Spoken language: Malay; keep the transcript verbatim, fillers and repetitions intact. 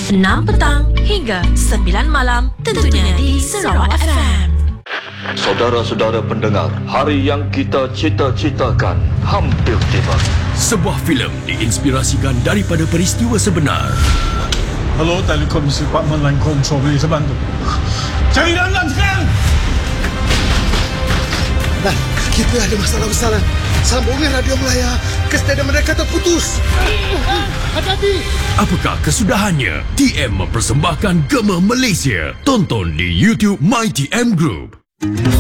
enam petang hingga sembilan malam, tentunya di Sarawak F M. Saudara-saudara pendengar, hari yang kita cita-citakan hampir tiba. Sebuah filem diinspirasikan daripada peristiwa sebenar. Hello, Telekomisi Department Line Control, boleh saya bantu? Cari Lanlan sekarang! Nah, kita ada masalah besar. Sambungan radio Melaya ke stadium mereka terputus. Hati-hati! Apakah kesudahannya? T M mempersembahkan Gema Malaysia. Tonton di YouTube My T M Group.